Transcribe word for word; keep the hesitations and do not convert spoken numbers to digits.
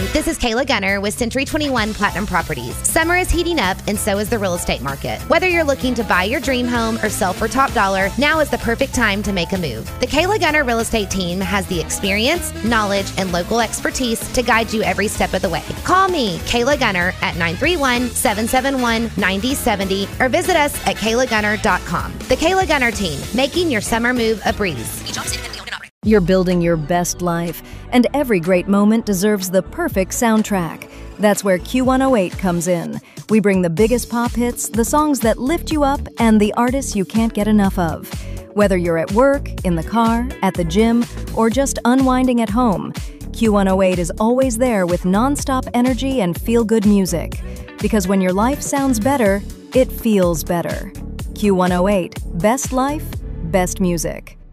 this is Kayla Gunner with Century twenty-one Platinum Properties. Summer is heating up and so is the real estate market. Whether you're looking to buy your dream home or sell for top dollar, now is the perfect time to make a move. The Kayla Gunner Real Estate team has the experience, knowledge, and local expertise to guide you every step of the way. Call me, Kayla Gunner, at nine three one, seven seven one, nine zero seven zero or visit us at kayla gunner dot com. The Kayla Gunner team, making your summer move a breeze. You're building your best life, and every great moment deserves the perfect soundtrack. That's where Q one oh eight comes in. We bring the biggest pop hits, the songs that lift you up, and the artists you can't get enough of. Whether you're at work, in the car, at the gym, or just unwinding at home, Q one oh eight is always there with non-stop energy and feel-good music. Because when your life sounds better, it feels better. Q one oh eight, best life, best music.